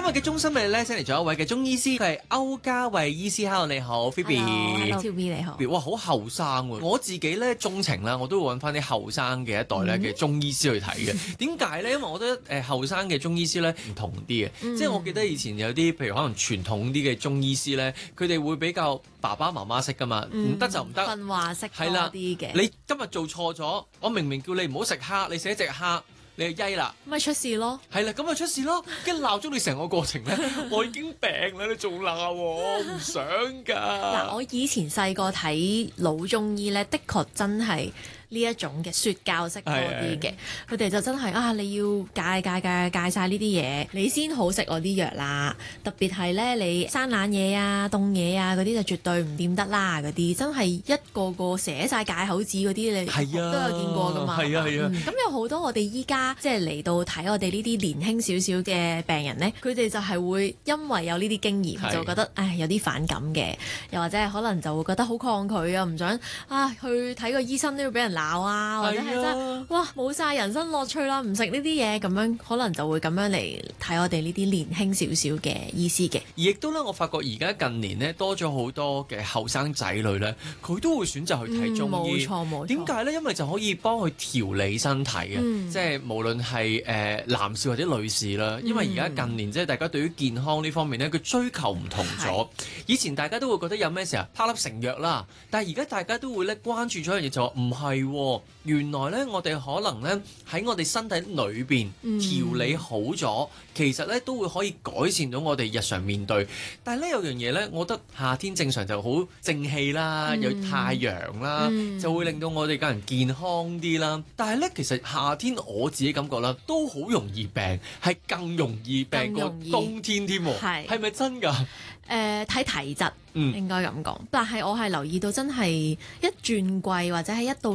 日嘅中心咪咧，請嚟咗一位嘅中醫師，佢係歐嘉慧醫師。Hello， 你好 Phoebe。Hello，Toby 你好。 哇，好後生喎！我自己咧鍾情啦，我都會揾翻啲後生嘅一代咧嘅中醫師去睇嘅。點解咧？因為我覺得後生嘅中醫師咧唔同啲嘅，即係我記得以前有啲譬如可能傳統啲嘅中醫師咧，佢哋會比較爸爸媽媽式噶嘛，唔得就唔得， 訓話式多啲嘅。 你今日做錯咗，我明明叫你唔好食蝦，你食一隻蝦。你就曳啦， 咪出事咯， 係啦，咁咪出事咯，跟住鬧咗你成個過程咧，我已經病啦，你仲鬧我唔想㗎。 嗱，我以前細個睇老中醫咧，的確真係呢一種嘅説教式多啲嘅，佢哋就真係你要戒晒呢啲嘢，你先好食我啲藥啦。特別係咧，你生冷嘢啊、凍嘢啊嗰啲就絕對唔掂得啦。嗰啲真係一個個寫晒戒口紙嗰啲，你都有見過㗎嘛？ 係啊。 咁有好多我哋依家即係嚟到睇我哋呢啲年輕少少嘅病人咧，佢哋就係會因為有呢啲經驗，就覺得有啲反感嘅，又或者係可能就會覺得好抗拒啊，唔想去睇個醫生都要俾人鬧啊，或者係真係哇冇晒人生樂趣啦，唔食呢啲嘢咁樣，可能就會咁樣嚟睇我哋呢啲年輕少少嘅醫師嘅。 而亦都咧，我發覺而家近年咧多咗好多嘅後生仔女咧，佢都會選擇去睇中醫。 冇錯。 點解咧？因為就可以幫佢調理身體嘅，即係無論係男士或者女士啦。因為而家近年即係大家對於健康呢方面咧，佢追求唔同咗。以前大家都會覺得有咩事拋粒成藥啦，但係而家大家都會咧關注咗一樣嘢，就話唔係，原來咧我哋可能咧喺我哋身體裏邊調理好咗，其實咧都會可以改善到我哋日常面對。但係呢有樣嘢咧，我覺得夏天正常就好正氣啦，有太陽啦，就會令到我哋個人健康啲啦。但係咧，其實夏天我自己感覺啦，都好容易病，係更容易病過冬天添喎。係咪真㗎？ 睇體質應該咁講，但係我係留意到真係一轉季或者係一到